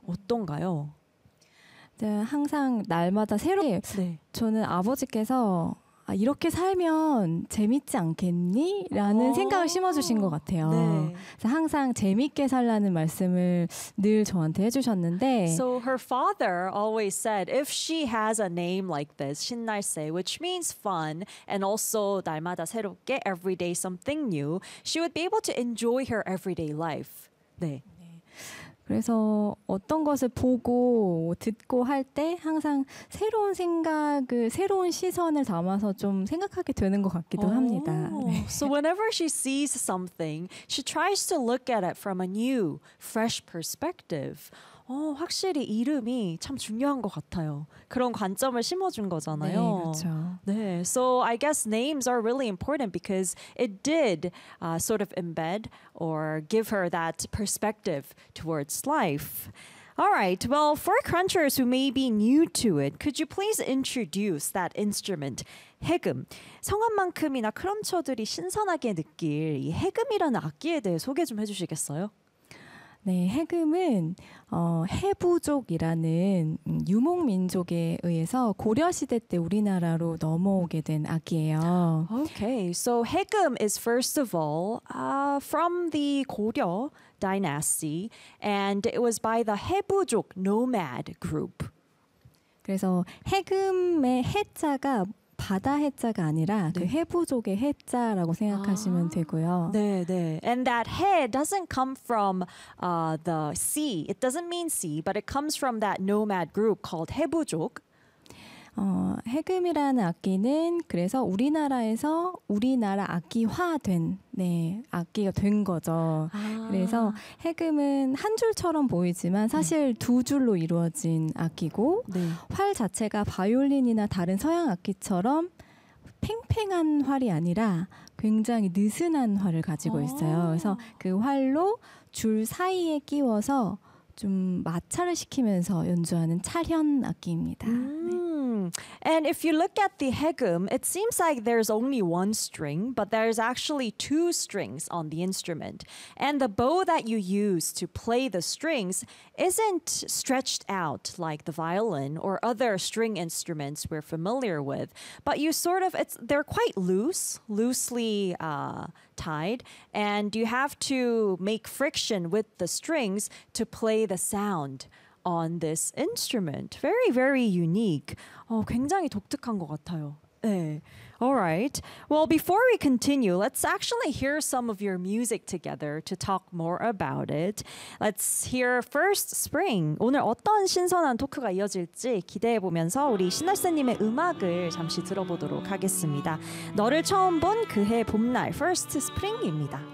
어떤가요? 네, 항상 날마다 새롭게 네. 저는 아버지께서 이렇게 살면 재밌지 않겠니? 라는 생각을 심어주신 것 같아요. 네. 그래서 항상 재밌게 살라는 말씀을 늘 저한테 해주셨는데 So her father always said if she has a name like this, 신날새, which means fun and also 날마다 새롭게, every day something new, she would be able to enjoy her everyday life. 네. 그래서 어떤 것을 보고 듣고 할 때 항상 새로운 생각을 새로운 시선을 담아서 좀 생각하게 되는 것 같기도 합니다. 네. So whenever she sees something, she tries to look at it from a new, fresh perspective. 확실히 이름이 참 중요한 것 같아요. 그런 관점을 심어준 거잖아요. 네, 그렇죠. 네, so I guess names are really important because it did sort of embed or give her that perspective towards life. All right, well, for crunchers who may be new to it, could you please introduce that instrument, 해금. 성함만큼이나 크런처들이 신선하게 느낄 이 해금이라는 악기에 대해 소개 좀 해주시겠어요? 네, 해금은 해부족이라는 유목민족에 의해서 고려시대 때 우리나라로 넘어오게 된 악기예요. Okay, so 해금 is first of all from the 고려 dynasty, and it was by the 해부족 nomad group. 그래서 해금의 해자가 바다 해자가 아니라 그 해부족의 해자라고 생각하시면 되고요. 네, 네. And that 해 doesn't come from the sea. It doesn't mean sea, but it comes from that nomad group called 해부족. 해금이라는 악기는 그래서 우리나라에서 우리나라 악기화된 악기가 된 거죠. 그래서 해금은 한 줄처럼 보이지만 사실 두 줄로 이루어진 악기고 활 자체가 바이올린이나 다른 서양 악기처럼 팽팽한 활이 아니라 굉장히 느슨한 활을 가지고 있어요. 그래서 그 활로 줄 사이에 끼워서 좀 마찰을 시키면서 연주하는 찰현 악기입니다. And if you look at the 해금, it seems like there's only one string, but there's actually two strings on the instrument. And the bow that you use to play the strings isn't stretched out like the violin or other string instruments we're familiar with, but you they're quite loosely tied, and you have to make friction with the strings to play the sound on this instrument. Very, very unique. 굉장히 독특한 것 같아요. 네. All right. Well, before we continue, let's actually hear some of your music together to talk more about it. Let's hear first Spring. 오늘 어떤 신선한 토크가 이어질지 기대해보면서 우리 신날새님의 음악을 잠시 들어보도록 하겠습니다. 너를 처음 본 그해 봄날, First Spring입니다.